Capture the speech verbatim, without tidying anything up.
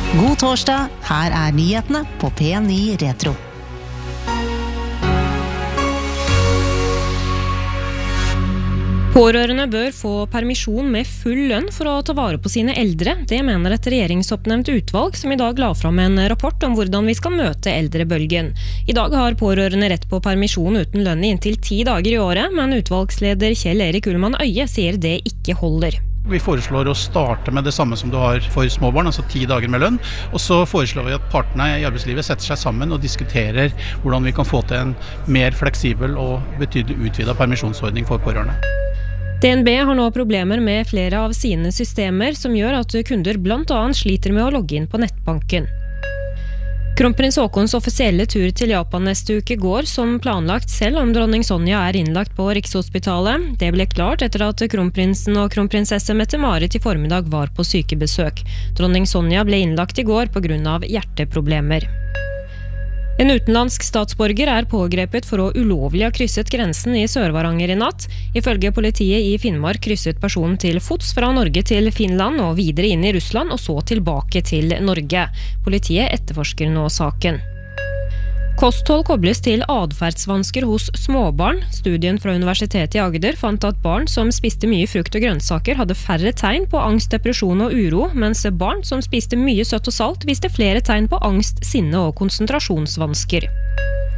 God torsdag, her er nyhetene på P ni Retro. Pårørende bør få permisjon med full lønn for å ta vare på sine eldre. Det mener et regjeringsoppnevnt utvalg som i dag la fram en rapport om hvordan vi skal møte eldrebølgen. I dag har pårørende rett på permisjon uten lønn i inntil ti dager i året, men utvalgsleder Kjell Erik Ullmann Øye sier det ikke holder. Vi foreslår å starte med det samme som du har for småbarn, altså ti dager med lønn. Og så foreslår vi at partene i arbeidslivet setter seg sammen og diskuterer hvordan vi kan få til en mer fleksibel og betydelig utvidet permisjonsordning for pårørende. D N B har nå problemer med flere av sine systemer som gjør at kunder blant annet sliter med å logge inn på nettbanken. Kronprins Haakons offisielle tur til Japan neste uke går som planlagt selv om dronning Sonja er innlagt på Rikshospitalet. Det ble klart etter at kronprinsen og kronprinsesse Mette-Marit i formiddag var på sykebesøk. Dronning Sonja ble innlagt i går på grunn av hjerteproblemer. En utenlandsk statsborger er pågrepet for å ulovlig ha krysset grensen i Sør-Varanger i natt. Ifølge politiet i Finnmark krysset personen til fots fra Norge til Finland og videre inn i Russland og så tilbake til Norge. Politiet etterforsker nå saken. Kosthold kobles til adferdsvansker hos småbarn. Studien fra Universitetet i Agder fant at barn som spiste mye frukt og grønnsaker hadde færre tegn på angst, depresjon og uro, mens barn som spiste mye søtt og salt viste flere tegn på angst, sinne og konsentrasjonsvansker.